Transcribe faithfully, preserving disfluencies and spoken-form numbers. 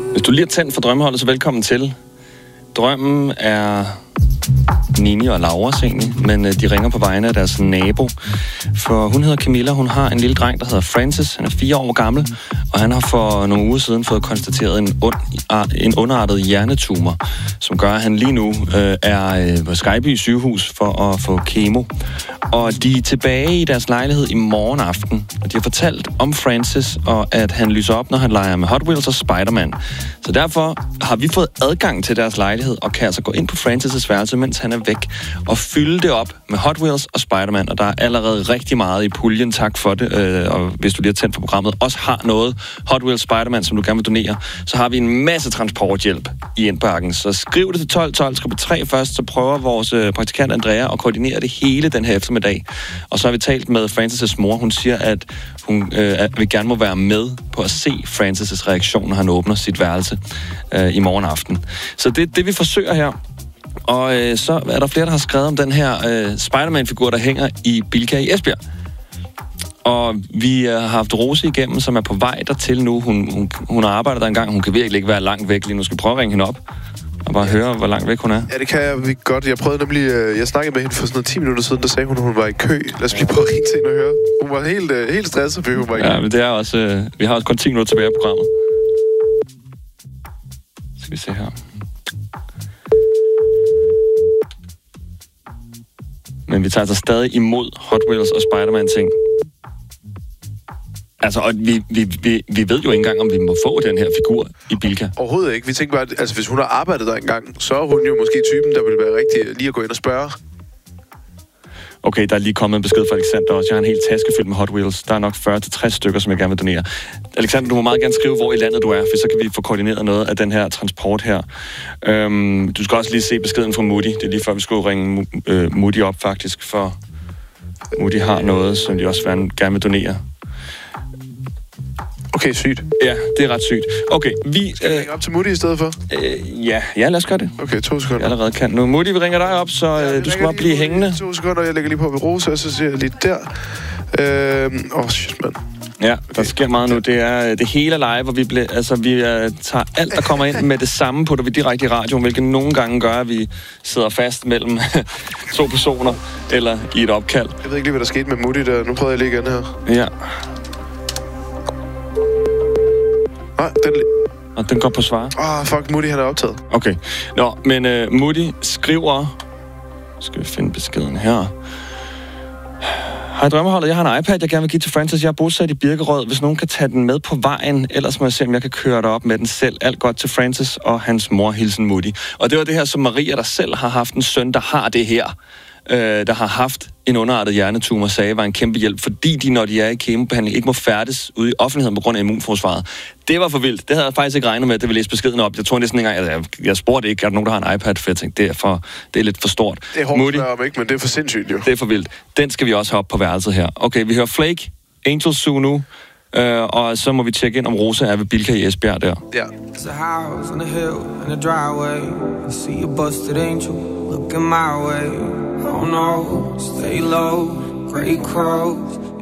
Hvis du lige har tændt for Drømmeholdet, så velkommen til. Drømmen er Nini og Lauras egentlig, men de ringer på vegne af deres nabo. For hun hedder Camilla, hun har en lille dreng, der hedder Francis. Han er fire år gammel, og han har for nogle uger siden fået konstateret en, und, en underartet hjernetumor, som gør, at han lige nu øh, er på Skyby sygehus for at få kemo. Og de er tilbage i deres lejlighed i morgen aften, og de har fortalt om Francis, og at han lyser op, når han leger med Hot Wheels og Spider-Man. Så derfor har vi fået adgang til deres lejlighed, og kan altså gå ind på Francis' værelse, mens han er væk, og fylde det op med Hot Wheels og Spider-Man. Og der er allerede rigtig meget i puljen, tak for det. Øh, og hvis du lige har tændt for programmet, også har noget Hot Wheels Spider-Man, som du gerne vil donere, så har vi en masse transporthjælp i indbakken. Så skriv det til tolv tolv, skriv på tre først, så prøver vores øh, praktikant Andrea at koordinere det hele den her eftermiddag. Og så har vi talt med Francis' mor. Hun siger, at hun øh, vil gerne må være med på at se Francis' reaktion, når han åbner sit værelse øh, i morgen aften. Så det er det, vi forsøger her. Og øh, så er der flere, der har skrevet om den her øh, Spider-Man-figur, der hænger i Bilka i Esbjerg. Og vi har haft Rose igennem, som er på vej dertil nu. Hun, hun, hun har arbejdet der engang. Hun kan virkelig ikke være langt væk lige nu. Skal vi prøve at ringe hende op og bare høre, hvor langt væk hun er? Ja, det kan jeg godt. Jeg prøvede nemlig... Øh, jeg snakkede med hende for sådan noget ti minutter siden, der sagde hun, at hun var i kø. Lad os lige prøve at ringe til hende og høre. Hun var helt, øh, helt stresset, fordi hun var i kø. Ja, men det er også... Øh, vi har også kun ti minutter tilbage af programmet. Skal vi se her. Men vi tager altså stadig imod Hot Wheels og Spider-Man-ting. Altså, og vi, vi, vi, vi ved jo ikke engang, om vi må få den her figur i Bilka. Overhovedet ikke. Vi tænker bare, altså hvis hun har arbejdet der engang, så er hun jo måske typen, der vil være rigtig lige at gå ind og spørge. Okay, der er lige kommet en besked fra Alexander også. Jeg har en hel taske fyldt med Hot Wheels. Der er nok fyrre til tres stykker, som jeg gerne vil donere. Alexander, du må meget gerne skrive, hvor i landet du er, for så kan vi få koordineret noget af den her transport her. Øhm, du skal også lige se beskeden fra Moody. Det er lige før, vi skulle ringe uh, Moody op, faktisk, for Moody har noget, som de også gerne vil donere. Okay, sygt. Ja, det er ret sygt. Okay, vi... Skal vi ringe op til Moody i stedet for? Øh, ja, ja, lad os gøre det. Okay, to sekunder. Jeg allerede kan nu. Moody, vi ringer dig op, så ja, øh, du skal bare blive hængende. To sekunder, jeg lægger lige på ved Rosa, og så siger jeg lige der. Åh, øh, oh, shit, mand. Ja, der sker meget nu. Det er det hele live, hvor vi, ble, altså, vi uh, tager alt, der kommer ind med det samme, putter vi direkte i radioen, hvilket nogle gange gør, at vi sidder fast mellem to personer, eller i et opkald. Jeg ved ikke lige, hvad der skete med Moody der. Nu prøver jeg lige igen her. Ja. Nej, den... Og den går på svar. Åh, oh, fuck, Moody, han er optaget. Okay. Nå, men uh, Moody skriver... Skal vi finde beskeden her... Hej Drømmeholdet, jeg har en iPad, jeg gerne vil give til Francis. Jeg er bosat i Birkerød. Hvis nogen kan tage den med på vejen, ellers må jeg se, om jeg kan køre derop med den selv. Alt godt til Francis og hans mor, hilsen Moody. Og det var det her, som Maria, der selv har haft en søn, der har det her. Øh, der har haft en underartet hjernetumor, sagde, var en kæmpe hjælp, fordi de, når de er i kemobehandling, ikke må færdes ude i offentligheden på grund af immunforsvaret. Det var for vildt. Det havde jeg faktisk ikke regnet med, at det ville læse beskeden op. Jeg tror næsten ikke engang, jeg, jeg spurgte ikke, at der nogen, der har en iPad, for jeg tænkte, det er, for, det er lidt for stort. Det er hårdt om, ikke, men det er for sindssygt jo. Det er for vildt. Den skal vi også have op på værelset her. Okay, vi hører Flake, Angel Zoo nu, øh, og så må vi tjekke ind, om Rosa er ved Bilka i Esbjerg der. Ja. There's a house on a hill in a driveway. I see a busted angel looking my way. Oh no, stay low, great crows